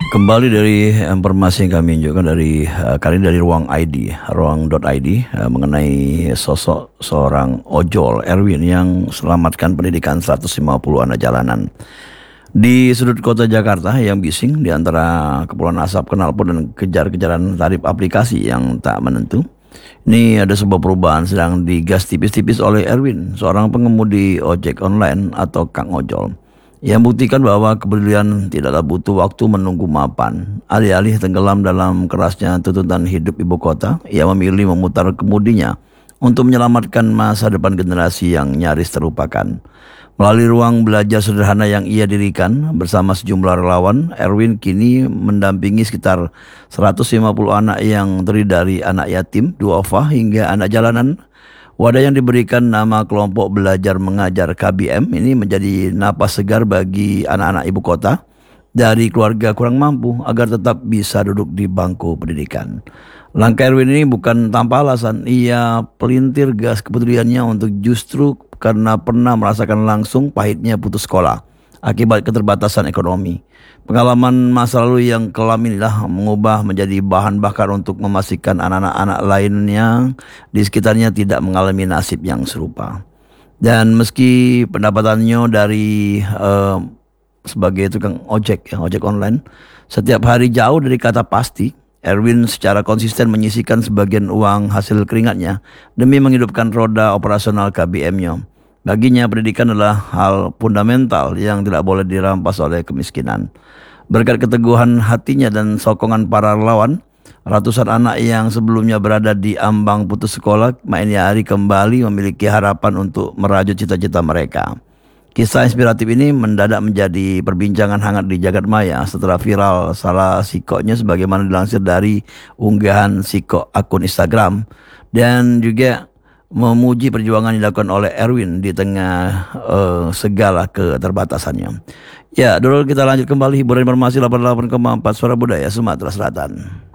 Kembali dari informasi yang kami tunjukkan dari kali ini dari ruang.id mengenai sosok seorang ojol Erwin yang selamatkan pendidikan 150 anak jalanan di sudut kota Jakarta yang bising di antara kepulan asap knalpot dan kejar-kejaran tarif aplikasi yang tak menentu. Ini ada sebuah perubahan sedang digas tipis-tipis oleh Erwin, seorang pengemudi ojek online atau Kang Ojol, yang buktikan bahwa kepedulian tidaklah butuh waktu menunggu mapan. Alih-alih tenggelam dalam kerasnya tuntutan hidup ibu kota, ia memilih memutar kemudinya untuk menyelamatkan masa depan generasi yang nyaris terlupakan. Melalui ruang belajar sederhana yang ia dirikan bersama sejumlah relawan, Erwin kini mendampingi sekitar 150 anak yang terdiri dari anak yatim, duafa hingga anak jalanan. Wadah yang diberikan nama kelompok belajar mengajar KBM ini menjadi napas segar bagi anak-anak ibu kota dari keluarga kurang mampu agar tetap bisa duduk di bangku pendidikan. Langkah Erwin ini bukan tanpa alasan, ia pelintir gas kepeduliannya untuk justru karena pernah merasakan langsung pahitnya putus sekolah akibat keterbatasan ekonomi. Pengalaman masa lalu yang kelam inilah mengubah menjadi bahan bakar untuk memastikan anak-anak lainnya di sekitarnya tidak mengalami nasib yang serupa. Dan meski pendapatannya dari sebagai tukang ojek online setiap hari jauh dari kata pasti, Erwin secara konsisten menyisihkan sebagian uang hasil keringatnya demi menghidupkan roda operasional KBM-nya. Baginya pendidikan adalah hal fundamental yang tidak boleh dirampas oleh kemiskinan. Berkat keteguhan hatinya dan sokongan para relawan, ratusan anak yang sebelumnya berada di ambang putus sekolah ini hari kembali memiliki harapan untuk merajut cita-cita mereka. Kisah inspiratif ini mendadak menjadi perbincangan hangat di jagat maya setelah viral salah sikoknya sebagaimana dilansir dari unggahan sikok akun Instagram, dan juga memuji perjuangan yang dilakukan oleh Erwin di tengah segala keterbatasannya. Ya, dulu kita lanjut kembali hiburan informasi 88,4 Suara Budaya Sumatera Selatan.